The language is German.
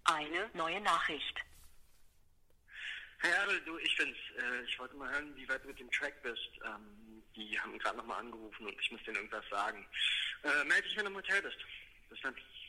Eine neue Nachricht. Hey Adel, du, ich wollte mal hören, wie weit du mit dem Track bist. Die haben gerade nochmal angerufen und ich muss denen irgendwas sagen. Melde dich, wenn du im Hotel bist. Bis dann.